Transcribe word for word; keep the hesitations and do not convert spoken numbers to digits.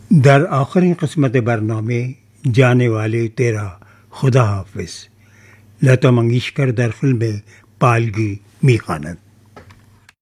در آخرین قسمت برنامه जाने वाले तेरा खुदा हाफिज लता मंगेशकर در فیلم پالگی میخواند.